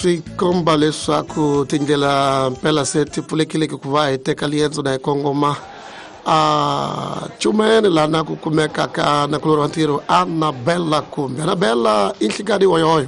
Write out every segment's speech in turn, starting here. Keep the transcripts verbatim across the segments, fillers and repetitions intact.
swi komba leswaku tindlela mpela se ti pfulekile ku va hi teka liendzo na hi kongoma a Chumene lana ku kumeka ka na kulorwa ntirho Annabella Kumbe. Annabella inhlikani yoyoyo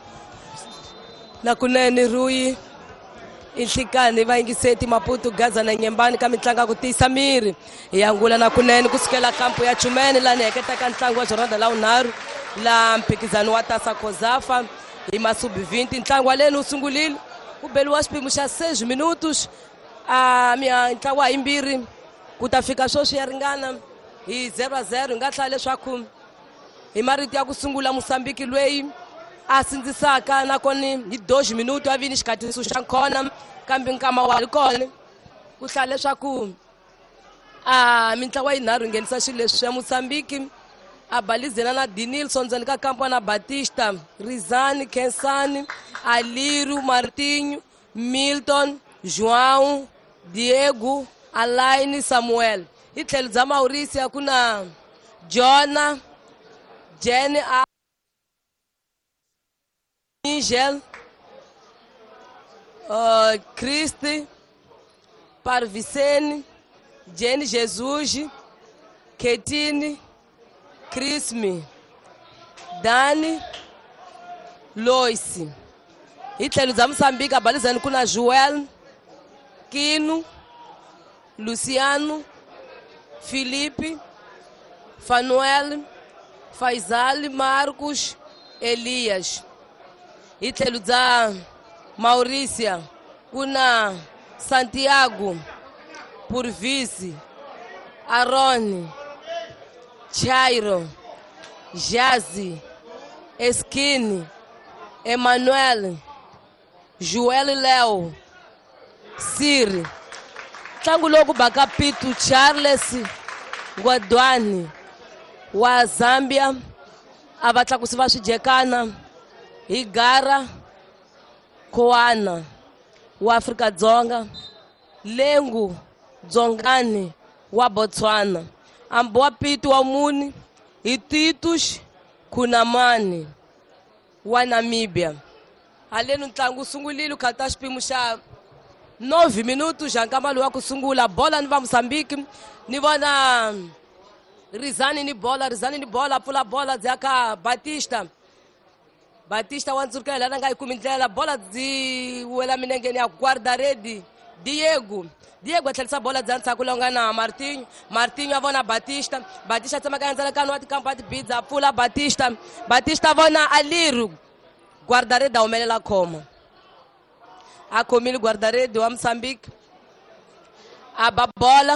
na kunene Ruyi inhlikani va ingiseti Maputo Gaza na Nyembani ka mitlanga ku tisa miri yangula na kunene kusukela kampu ya Chumene lana heketa ka ntlangu wa jornada la unharu la mpikizano wa Taça Cosafa hi masub vinte ntlangu wa leni usungulile ku beliwa xipimo xa seis minutos a minha ntlangu wa himbiri ku ta fika sweswi ya ringana hi zero a zero nga tlha leswaku hi marito ya ku sungula Mozambique lweyi a sindzisaka nakoni hi dois minutos a vini xikatiso xa khona kambe nkama wa kona ku hlaya leswaku a mitlawa yinharhu nghenisa xilo leswi ya Mozambique a Balizena na Dinilson ndzeni ka kampo na Batista Rizani Kensani Aliru Martinho Milton João Diego Alain Samuel hi tlhelo bya Mauricio kuna Jona Jenny Nigel uh, Christy Parvicene Jenny Jesus Ketini Crisme Dani Lois hi tlhelo bya Mozambique abalizani kuna Joel Kinu Luciano Felipe Fanuel Faisal Marcos Elias hi tlhelo bya Mauricia kuna Santiago Purvisi Aroni Chairo Jazi Esquini Emmanuel Joel Leo Siri ntlangu loku baka Pitu Charles Ngwadwani wa Zambia a va tlakusi va swijekana hi Gara Koana wa Afrika-Dzonga Lengu Dzongani wa Botswana amboa Pitu wa muni hi Titus Kunamani wa Namibia haleno ntlangu sungulile khata xipimo xa nove minutos já nkama wa ku sungula bola ni va Mozambique ni vona Rizani ni bola Rizani ni bola pfula bola dzaka Batista Batista wa ndzurukela lana nga yi kumi ndlela bola dzi wela minengeni ya guarda-redi Diego Diego a tlhelisa bola dzantsa ku longa na Martinho Martinho a vona Batista Batista tsama ka endzela ka no tikampo ati bidza pfula Batista Batista vona Aliru guarda-redi a humelela khoma a khomile guarda-redi wa Mozambique a ba bola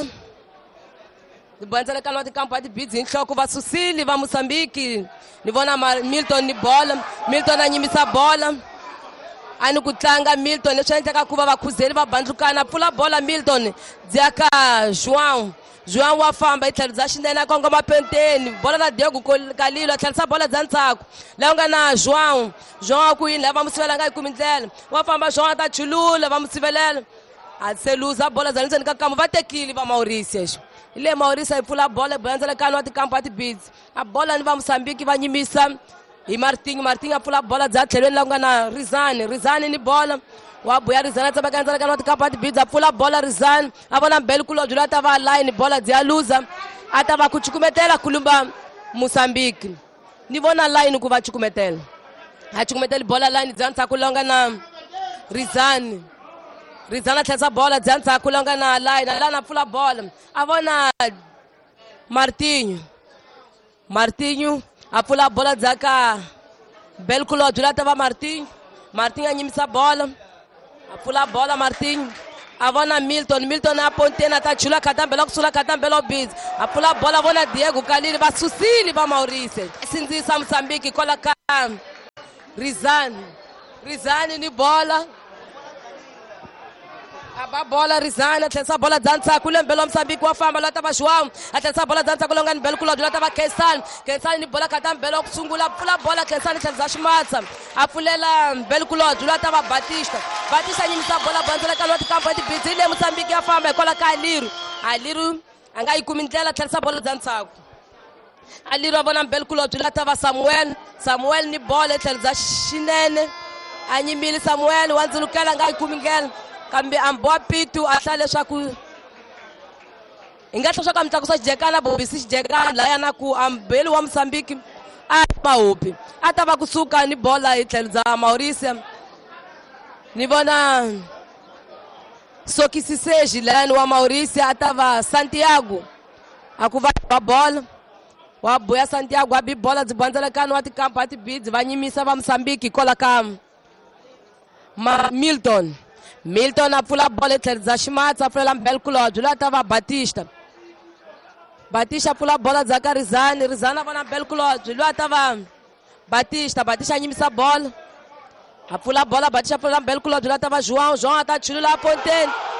ni bandzela ka no tikampo ati bidza inhloko va susili va Mozambique ni vona Milton ni bola Milton a nyimisa bola ani ku tlanga Milton leswi endlaka ku va vakhuzeli va bandlukana pfula bola Milton dzaka João João wa famba hi tlhelo bya xinene a kongoma penteni bola na Diego Kalilo a tlherisa bola bya ntsako laha nga na João João ku yini lava musivelela nga yi kumi ndlela wa famba João a ta chulula va musivelela a seluza bola za ndzeni ka kampo va tekile va Mauricio ile Mauricio yi pfula bola bandzela ka no tikampo ati bids a bola ni va Mozambique va nyimisa hi Martinho Martinho a pfula bola bya tlhelweni laha nga na Rizani Rizani ni bola wa buya Rizani tsama ka ndzela ka no tikampo ati bids a pfula bola Rizani a vona mbele kulobye la ta va line bola bya luza a ta va ku chukumetela kulumba Mozambique ni vona line ku va chukumetela a chukumetela bola line dzantsa ku longa na Rizani Rizana tlhelisa bola dzantsa ku longa na line lana pfula bola a vona Martinho Martinho a pfula bola dzaka Belculo la ta va Martinho Martinho a nyimisa bola a pfula bola Martinho a vona Milton Milton a pontena ta chula katambelo kusula katambelo biz a pfula bola vona Diego Kalili va susili va Mauricio sindzisa Mozambique kola ka Rizani Rizani ni bola aba bola Rizani tlhelisa bola dzantsa ku lembelo Mozambique wa famba la ta va João a tlhelisa bola dzantsa ku longa ni Belculo la ta va Kensani Kensani ni bola katambelo kusungula pfula bola Kensani tlhelisa ximatsa a pfulela Belculo la ta va Batista Batista nyimisa bola bandzela ka loti kampo ati bizile Mozambique ya famba kola ka Aliru Aliru anga yi kumi ndlela tlhelisa bola dzantsako Aliru a vona Belculo la ta va Samuel Samuel ni bola tlhelisa xinene anyimile Samuel wandzulukela nga ikumingela kambe amboa pitu ahlale leswaku ingathi swa kamtlaku swa xijekana bobisi xijekana laya na ku ambeli wa Mozambique a mahopi a ta va kusuka ni bola hi tlhelo za Mauricio ni vona Sokisiseji lani wa Mauricio a tava Santiago a ku va ba bola wa boya Santiago a bi bola dzibandzela kani wa tikampa ati bidzi va nyimisa va Mozambique kola ka ma Milton Milton a pfula bola tlhelo za ximatsa a pfulela mbel kulobye la tava Batista Batista a pfula bola za ka Rizani Rizani a vona mbel kulobye la tava Batista Batista a nyimisa bola a pfula bola Batista a pfulela mbel kulobye la tava João João a ta chulula a ponteni